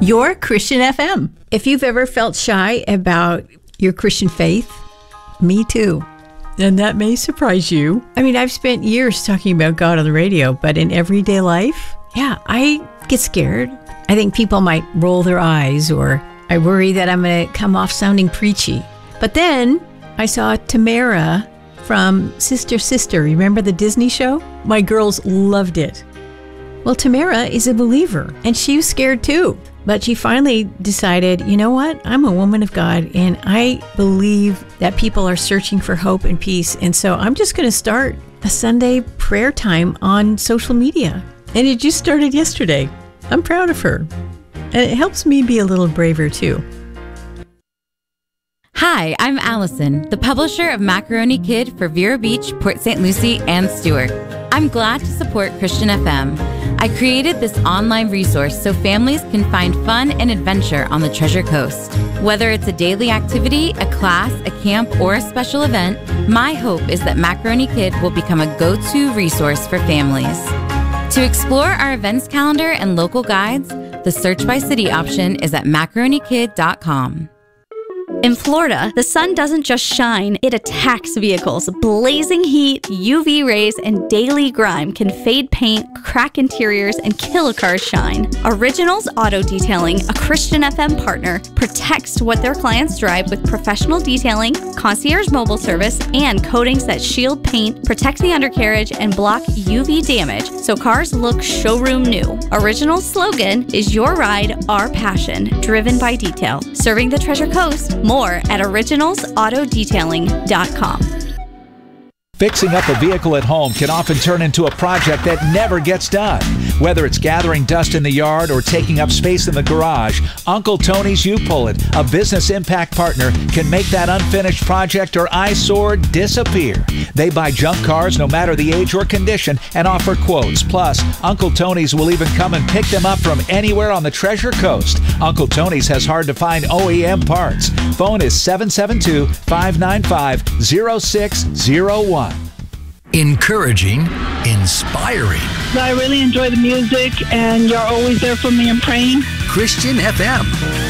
your Christian FM. If you've ever felt shy about your Christian faith, me too. And that may surprise you. I mean, I've spent years talking about God on the radio, but in everyday life, I get scared. I think people might roll their eyes, or I worry that I'm going to come off sounding preachy. But then I saw Tamara from Sister Sister. Remember the Disney show? My girls loved it. Well, Tamara is a believer, and she was scared too. But she finally decided, you know what? I'm a woman of God, and I believe that people are searching for hope and peace. And so I'm just going to start a Sunday prayer time on social media. And it just started yesterday. I'm proud of her. And it helps me be a little braver too. Hi, I'm Allison, the publisher of Macaroni Kid for Vero Beach, Port St. Lucie, and Stewart. I'm glad to support Christian FM. I created this online resource so families can find fun and adventure on the Treasure Coast. Whether it's a daily activity, a class, a camp, or a special event, my hope is that Macaroni Kid will become a go-to resource for families. To explore our events calendar and local guides, the search by city option is at macaronikid.com. In Florida, the sun doesn't just shine, it attacks vehicles. Blazing heat, UV rays, and daily grime can fade paint, crack interiors, and kill a car's shine. Originals Auto Detailing, a Christian FM partner, protects what their clients drive with professional detailing, concierge mobile service, and coatings that shield paint, protect the undercarriage, and block UV damage so cars look showroom new. Originals' slogan is "Your ride, our passion," driven by detail. Serving the Treasure Coast. More at originalsautodetailing.com. Fixing up a vehicle at home can often turn into a project that never gets done. Whether it's gathering dust in the yard or taking up space in the garage, Uncle Tony's U-Pull-It, a business impact partner, can make that unfinished project or eyesore disappear. They buy junk cars no matter the age or condition and offer quotes. Plus, Uncle Tony's will even come and pick them up from anywhere on the Treasure Coast. Uncle Tony's has hard-to-find OEM parts. Phone is 772-595-0601. Encouraging, inspiring. I really enjoy the music, and you're always there for me and praying. Christian FM.